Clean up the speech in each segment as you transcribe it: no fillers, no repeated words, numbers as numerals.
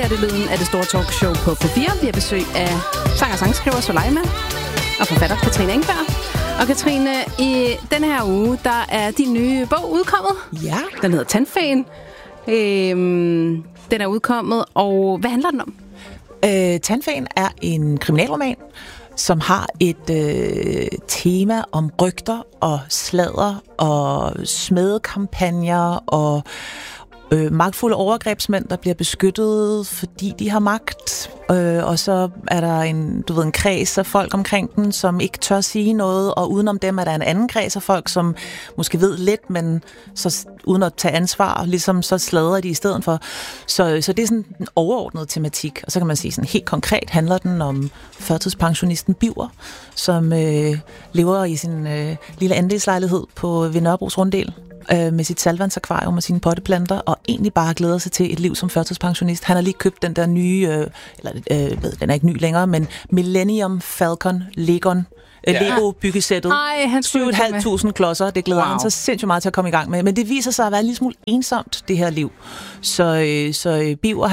Det er lyden af det store talkshow på P4. Vi har besøg af sang- og sangskriver Soleima og forfatter Katrine Engberg. Og Katrine, i denne her uge, der er din nye bog udkommet. Ja. Den hedder Tandfæen. Den er udkommet, og hvad handler den om? Tandfæen er en kriminalroman, som har et tema om rygter og sladder og smedekampagner og magtfulde overgrebsmænd, der bliver beskyttet, fordi de har magt. Og så er der en kreds af folk omkring den, som ikke tør sige noget, og udenom dem er der en anden kreds af folk, som måske ved lidt, men så uden at tage ansvar, ligesom så sladrer de i stedet for. Så det er sådan en overordnet tematik. Og så kan man sige sådan helt konkret handler den om førtidspensionisten Biver, som lever i sin lille andelslejlighed ved Nørrebros Runddel med sit saltvandsakvarium og sine potteplanter, og egentlig bare glæder sig til et liv som førtidspensionist. Han har lige købt den der nye, den er ikke ny længere, men Millennium Falcon Lego-byggesættet. 7.500 klodser. Det glæder han så sindssygt meget til at komme i gang med. Men det viser sig at være en lille smule ensomt, det her liv. Så Biver,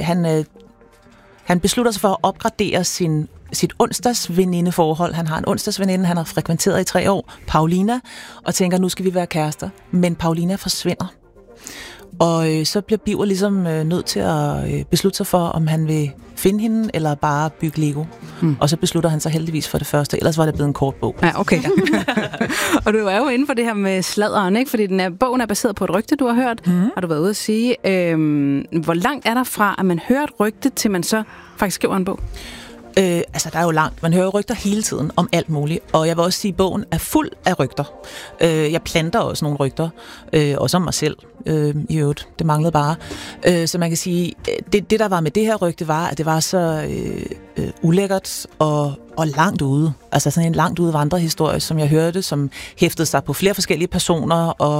han beslutter sig for at opgradere sit onsdagsvenindeforhold. Han har en onsdagsveninde, han har frekventeret i 3 år, Paulina, og tænker, nu skal vi være kærester. Men Paulina forsvinder. Og så bliver Biver ligesom nødt til at beslutte sig for, om han vil finde hende, eller bare bygge Lego. Og så beslutter han sig heldigvis for det første, ellers var det blevet en kort bog. Ja, okay. Og du er jo inde for det her med sladderen, ikke? Fordi bogen er baseret på et rygte, du har hørt, har du været ude at sige. Hvor langt er der fra, at man hører et rygte, til man så faktisk skriver en bog? Der er jo langt. Man hører rygter hele tiden om alt muligt. Og jeg vil også sige, at bogen er fuld af rygter. Jeg planter også nogle rygter. Også om mig selv, i øvrigt. Det manglede bare. Så man kan sige, det der var med det her rygte, var, at det var så ulækkert og langt ude. Altså sådan en langt ude vandrehistorie, som jeg hørte, som hæftede sig på flere forskellige personer. Og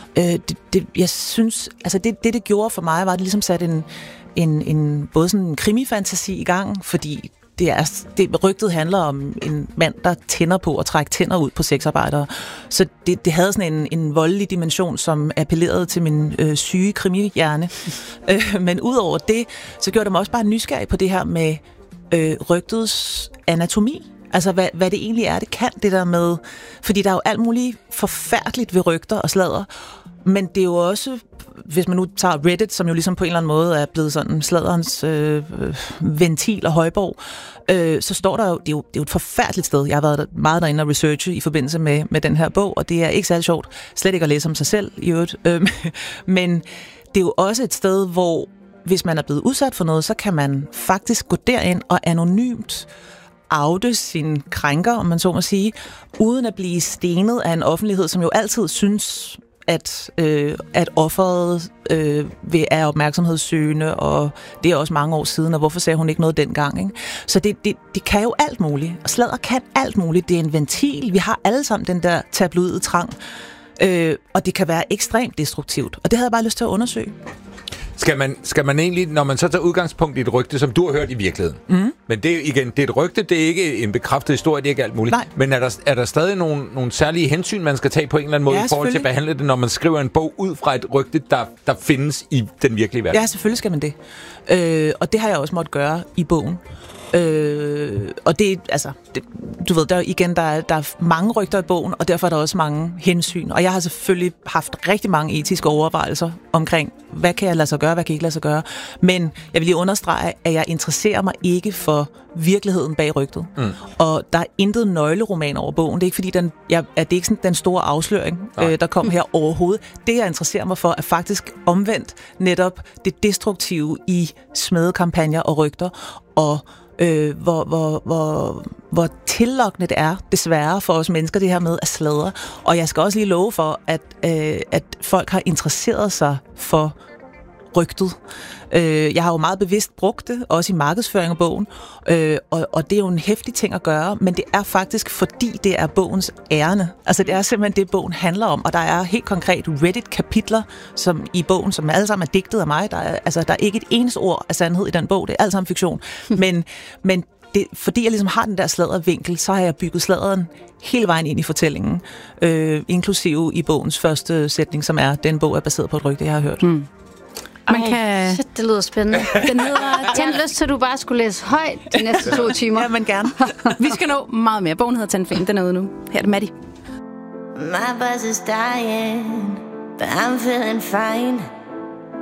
jeg synes, altså det gjorde for mig, var, at det ligesom satte en både sådan en krimifantasi i gang, fordi rygtet handler om en mand, der tænder på at trække tænder ud på sexarbejdere. Så det havde sådan en voldelig dimension, som appellerede til min syge krimihjerne. Men udover det, så gjorde det mig også bare nysgerrig på det her med rygtets anatomi. Altså, hvad det egentlig er, det kan det der med. Fordi der er jo alt muligt forfærdeligt ved rygter og sladder. Men det er jo også, hvis man nu tager Reddit, som jo ligesom på en eller anden måde er blevet sådan sladderens ventil og højborg, så står der jo, det er jo et forfærdeligt sted. Jeg har været meget derinde og researche i forbindelse med den her bog, og det er ikke særlig sjovt. Slet ikke at læse om sig selv i øvrigt. Men det er jo også et sted, hvor hvis man er blevet udsat for noget, så kan man faktisk gå derind og anonymt oute sin krænker, om man så må sige, uden at blive stenet af en offentlighed, som jo altid synes, at offeret er opmærksomhedssøgende, og det er også mange år siden, og hvorfor sagde hun ikke noget dengang, ikke? Så det kan jo alt muligt, og sladder kan alt muligt. Det er en ventil. Vi har alle sammen den der tabloide trang, og det kan være ekstremt destruktivt, og det havde jeg bare lyst til at undersøge. Skal man egentlig, når man så tager udgangspunkt i et rygte, som du har hørt i virkeligheden, men det er et rygte, det er ikke en bekræftet historie, det er ikke alt muligt. Nej. Men er der stadig nogle særlige hensyn, man skal tage på en eller anden måde, i forhold til at behandle det, når man skriver en bog ud fra et rygte, der findes i den virkelige verden? Ja, selvfølgelig skal man det. Og det har jeg også måttet gøre i bogen. Og det, altså, du ved, der er mange rygter i bogen, og derfor er der også mange hensyn. Og jeg har selvfølgelig haft rigtig mange etiske overvejelser omkring, hvad kan jeg lade sig gøre, hvad kan jeg ikke lade sig gøre. Men jeg vil lige understrege, at jeg interesserer mig ikke for virkeligheden bag rygtet. Og der er intet nøgleroman over bogen. Det er ikke fordi, det er ikke sådan den store afsløring, der kom her overhovedet. Det, jeg interesserer mig for, er faktisk omvendt netop det destruktive i smedekampagner og rygter, og hvor tillokkende det er, desværre for os mennesker, det her med at sladre. Og jeg skal også lige love for, at folk har interesseret sig for rygtet. Jeg har jo meget bevidst brugt det, også i markedsføring af bogen, og det er jo en heftig ting at gøre, men det er faktisk, fordi det er bogens ærne. Altså det er simpelthen det, bogen handler om, og der er helt konkret Reddit-kapitler som i bogen, som alle sammen er digtet af mig. Der er ikke et eneste ord af sandhed i den bog, det er alt sammen fiktion. Men fordi jeg ligesom har den der sladdervinkel, så har jeg bygget sladderen hele vejen ind i fortællingen, inklusive i bogens første sætning, som er, den bog er baseret på et rygte, jeg har hørt. Man kan... Shit, det lyder spændende. Den hedder... Jeg har lyst til, at du bare skulle læse højt de næste 2 timer. Ja, men gerne. Vi skal nå meget mere. Bogen hedder Tandfen. Den er ude nu. Her er det Maddie. My buzz is dying, but I'm feeling fine.